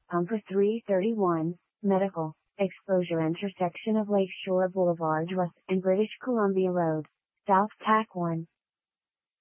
Pumper 331, Medical, Exposure intersection of Lakeshore Boulevard West and British Columbia Road, South Tack 1.